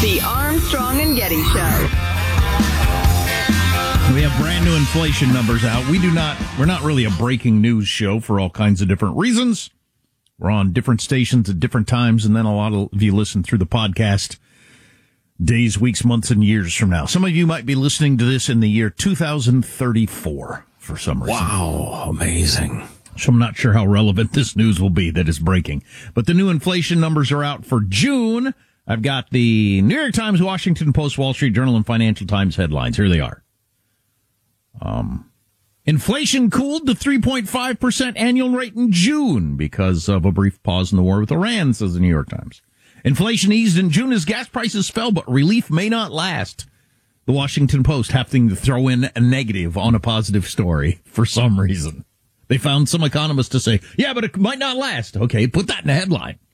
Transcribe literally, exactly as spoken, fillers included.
The Armstrong and Getty Show. We have brand new inflation numbers out. We do not, we're not really a breaking news show for all kinds of different reasons. We're on different stations at different times, and then a lot of you listen through the podcast days, weeks, months, and years from now. Some of you might be listening to this in the year two thousand thirty-four for some reason. Wow, amazing. So I'm not sure how relevant this news will be that is breaking. But the new inflation numbers are out for June. I've got the New York Times, Washington Post, Wall Street Journal, and Financial Times headlines. Here they are. Um, inflation cooled to three point five percent annual rate in June because of a brief pause in the war with Iran, says the New York Times. Inflation eased in June as gas prices fell, but relief may not last. The Washington Post having to throw in a negative on a positive story for some reason. They found some economists to say, yeah, but it might not last. Okay, put that in the headline.